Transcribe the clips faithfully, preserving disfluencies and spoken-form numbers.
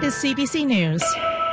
is C B C News.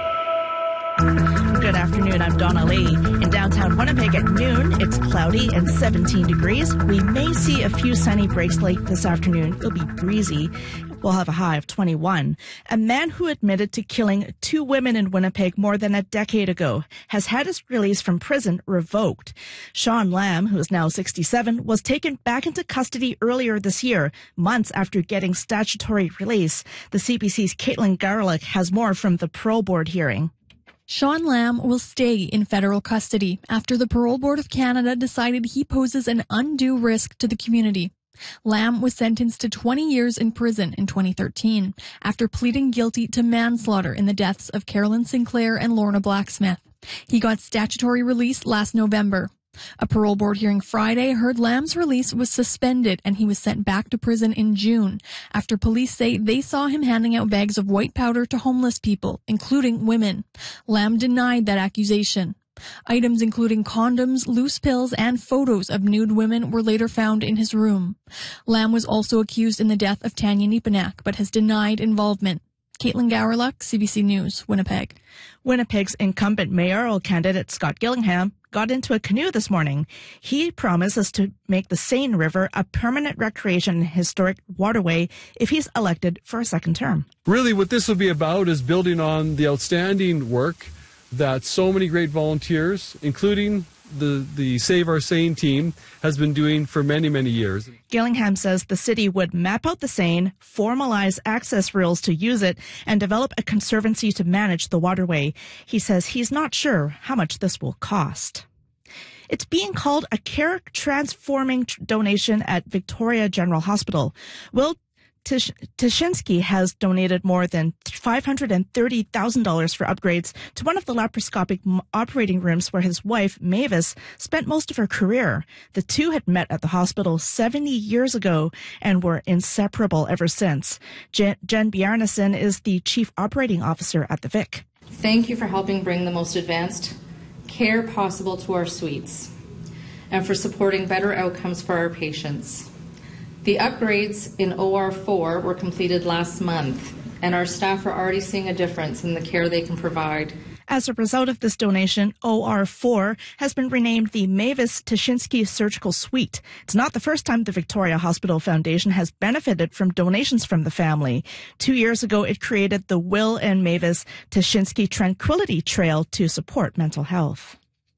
Good afternoon, I'm Donna Lee. In downtown Winnipeg at noon, it's cloudy and seventeen degrees. We may see a few sunny breaks late this afternoon. It'll be breezy. We'll have a high of twenty-one. A man who admitted to killing two women in Winnipeg more than a decade ago has had his release from prison revoked. Sean Lamb, who is now sixty-seven, was taken back into custody earlier this year, months after getting statutory release. The C B C's Caitlin Garlick has more from the parole board hearing. Sean Lamb will stay in federal custody after the Parole Board of Canada decided he poses an undue risk to the community. Lamb was sentenced to twenty years in prison in twenty thirteen after pleading guilty to manslaughter in the deaths of Carolyn Sinclair and Lorna Blacksmith. He got statutory release last November. A parole board hearing Friday heard Lamb's release was suspended and he was sent back to prison in June after police say they saw him handing out bags of white powder to homeless people, including women. Lamb denied that accusation. Items including condoms, loose pills, and photos of nude women were later found in his room. Lamb was also accused in the death of Tanya Nepanak, but has denied involvement. Caitlin Gowerluck, C B C News, Winnipeg. Winnipeg's incumbent mayoral candidate Scott Gillingham got into a canoe this morning. He promises to make the Seine River a permanent recreation and historic waterway if he's elected for a second term. Really, what this will be about is building on the outstanding work that so many great volunteers, including the, the Save Our Seine team, has been doing for many, many years. Gillingham says the city would map out the Seine, formalize access rules to use it, and develop a conservancy to manage the waterway. He says he's not sure how much this will cost. It's being called a care transforming donation at Victoria General Hospital. Will Tish- Tishinsky has donated more than five hundred thirty thousand dollars for upgrades to one of the laparoscopic operating rooms where his wife, Mavis, spent most of her career. The two had met at the hospital seventy years ago and were inseparable ever since. Jen, Jen Bjarnason is the chief operating officer at the Vic. Thank you for helping bring the most advanced care possible to our suites and for supporting better outcomes for our patients. The upgrades in O R four were completed last month, and our staff are already seeing a difference in the care they can provide. As a result of this donation, O R four has been renamed the Mavis Tishinsky Surgical Suite. It's not the first time the Victoria Hospital Foundation has benefited from donations from the family. Two years ago, it created the Will and Mavis Tishinsky Tranquility Trail to support mental health.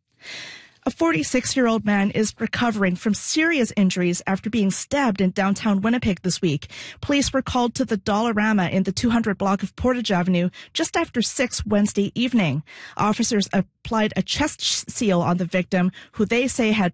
A forty-six-year-old man is recovering from serious injuries after being stabbed in downtown Winnipeg this week. Police were called to the Dollarama in the two hundred block of Portage Avenue just after six Wednesday evening. Officers applied a chest seal on the victim, who they say had